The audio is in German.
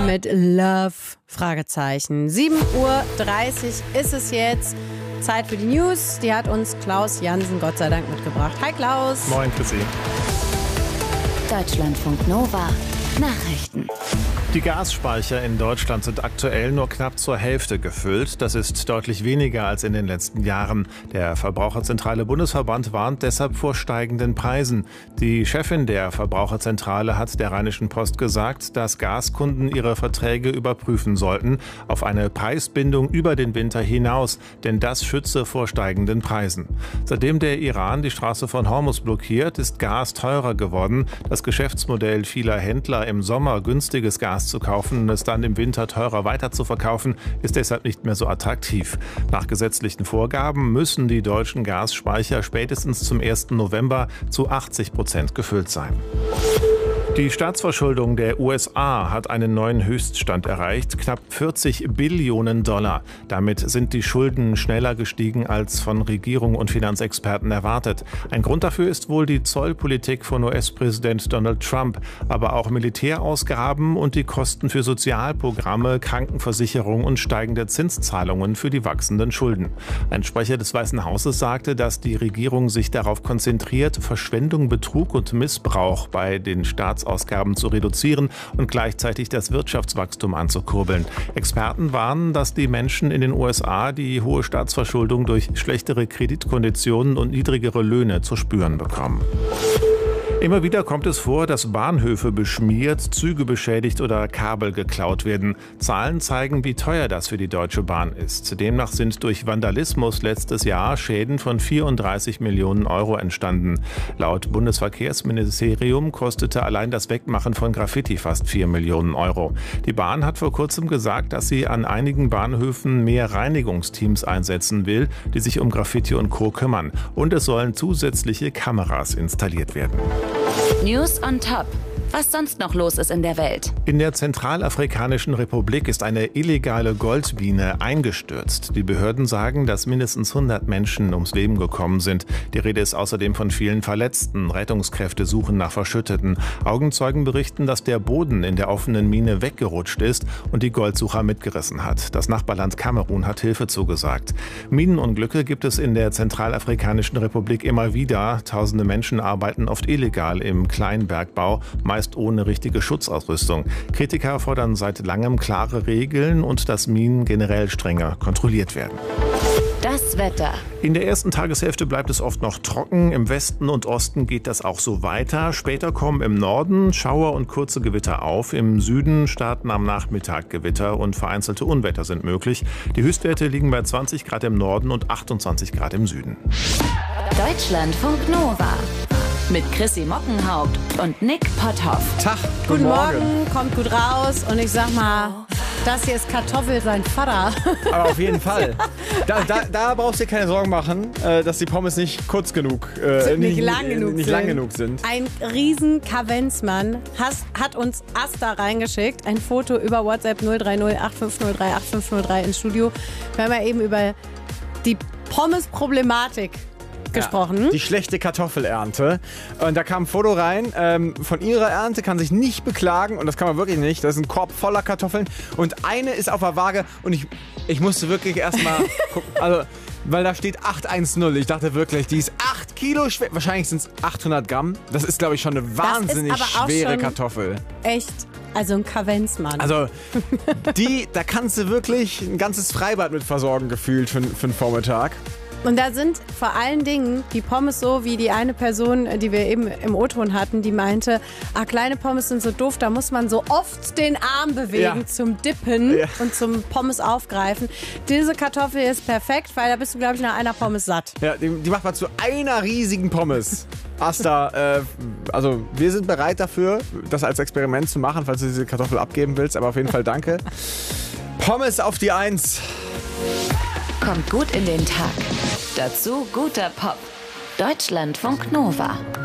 mit Love, Fragezeichen. 7:30 Uhr ist es jetzt. Zeit für die News. Die hat uns Klaus Jansen Gott sei Dank mitgebracht. Hi Klaus. Moin Chrissy. Deutschlandfunk Nova. Nachrichten. Die Gasspeicher in Deutschland sind aktuell nur knapp zur Hälfte gefüllt. Das ist deutlich weniger als in den letzten Jahren. Der Verbraucherzentrale Bundesverband warnt deshalb vor steigenden Preisen. Die Chefin der Verbraucherzentrale hat der Rheinischen Post gesagt, dass Gaskunden ihre Verträge überprüfen sollten auf eine Preisbindung über den Winter hinaus, denn das schütze vor steigenden Preisen. Seitdem der Iran die Straße von Hormuz blockiert, ist Gas teurer geworden. Das Geschäftsmodell vieler Händler, im Sommer günstiges Gas zu kaufen und es dann im Winter teurer weiterzuverkaufen, ist deshalb nicht mehr so attraktiv. Nach gesetzlichen Vorgaben müssen die deutschen Gasspeicher spätestens zum 1. November zu 80% gefüllt sein. Die Staatsverschuldung der USA hat einen neuen Höchststand erreicht, knapp 40 Billionen Dollar. Damit sind die Schulden schneller gestiegen als von Regierung und Finanzexperten erwartet. Ein Grund dafür ist wohl die Zollpolitik von US-Präsident Donald Trump, aber auch Militärausgaben und die Kosten für Sozialprogramme, Krankenversicherung und steigende Zinszahlungen für die wachsenden Schulden. Ein Sprecher des Weißen Hauses sagte, dass die Regierung sich darauf konzentriert, Verschwendung, Betrug und Missbrauch bei den Staatsausgaben zu reduzieren und gleichzeitig das Wirtschaftswachstum anzukurbeln. Experten warnen, dass die Menschen in den USA die hohe Staatsverschuldung durch schlechtere Kreditkonditionen und niedrigere Löhne zu spüren bekommen. Immer wieder kommt es vor, dass Bahnhöfe beschmiert, Züge beschädigt oder Kabel geklaut werden. Zahlen zeigen, wie teuer das für die Deutsche Bahn ist. Demnach sind durch Vandalismus letztes Jahr Schäden von 34 Millionen Euro entstanden. Laut Bundesverkehrsministerium kostete allein das Wegmachen von Graffiti fast 4 Millionen Euro. Die Bahn hat vor kurzem gesagt, dass sie an einigen Bahnhöfen mehr Reinigungsteams einsetzen will, die sich um Graffiti und Co. kümmern. Und es sollen zusätzliche Kameras installiert werden. News on Top. Was sonst noch los ist in der Welt. In der Zentralafrikanischen Republik ist eine illegale Goldmine eingestürzt. Die Behörden sagen, dass mindestens 100 Menschen ums Leben gekommen sind. Die Rede ist außerdem von vielen Verletzten. Rettungskräfte suchen nach Verschütteten. Augenzeugen berichten, dass der Boden in der offenen Mine weggerutscht ist und die Goldsucher mitgerissen hat. Das Nachbarland Kamerun hat Hilfe zugesagt. Minenunglücke gibt es in der Zentralafrikanischen Republik immer wieder. Tausende Menschen arbeiten oft illegal im Kleinbergbau, meist ohne richtige Schutzausrüstung. Kritiker fordern seit langem klare Regeln und dass Minen generell strenger kontrolliert werden. Das Wetter. In der ersten Tageshälfte bleibt es oft noch trocken. Im Westen und Osten geht das auch so weiter. Später kommen im Norden Schauer und kurze Gewitter auf. Im Süden starten am Nachmittag Gewitter und vereinzelte Unwetter sind möglich. Die Höchstwerte liegen bei 20 Grad im Norden und 28 Grad im Süden. Deutschlandfunk Nova. Mit Chrissy Mockenhaupt und Nick Potthoff. Tag, guten Morgen, kommt gut raus und ich sag mal, das hier ist Kartoffel sein Vater. Aber auf jeden Fall. Da brauchst du dir keine Sorgen machen, dass die Pommes nicht kurz genug, nicht lang genug sind. Ein riesen Kavenzmann hat uns Asta reingeschickt. Ein Foto über WhatsApp 030 8503 8503 ins Studio. Wir haben ja eben über die Pommes-Problematik gesprochen. Ja, die schlechte Kartoffelernte. Und da kam ein Foto rein von ihrer Ernte, kann sich nicht beklagen und das kann man wirklich nicht. Das ist ein Korb voller Kartoffeln und eine ist auf der Waage und ich musste wirklich erstmal gucken, also, weil da steht 810. Ich dachte wirklich, die ist 8 Kilo schwer. Wahrscheinlich sind es 800 Gramm. Das ist, glaube ich, schon eine wahnsinnig schwere Kartoffel. Echt? Also ein Kavenzmann. Also da kannst du wirklich ein ganzes Freibad mit versorgen gefühlt für einen Vormittag. Und da sind vor allen Dingen die Pommes so, wie die eine Person, die wir eben im O-Ton hatten, die meinte, kleine Pommes sind so doof, da muss man so oft den Arm bewegen zum Dippen und zum Pommes aufgreifen. Diese Kartoffel ist perfekt, weil da bist du, glaube ich, nach einer Pommes satt. Ja, die macht man zu einer riesigen Pommes. Asta, also wir sind bereit dafür, das als Experiment zu machen, falls du diese Kartoffel abgeben willst, aber auf jeden Fall danke. Pommes auf die 1. Kommt gut in den Tag. Dazu guter Pop. Deutschlandfunk Nova.